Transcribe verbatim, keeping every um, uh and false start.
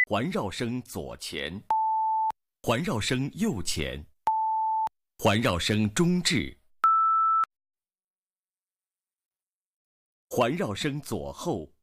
环绕声左前，环绕声右前，环绕声中置，环绕声左后，